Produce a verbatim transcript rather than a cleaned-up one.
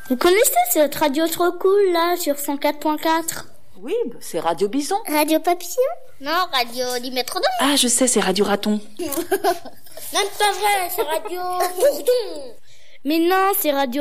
Vous connaissez cette radio trop cool là sur cent quatre point quatre? Oui, c'est Radio Bison. Radio Papillon? Non, Radio Dimétrodon. Ah, je sais, c'est Radio Raton. Même pas vrai, c'est Radio Bourdon. Mais non, c'est Radio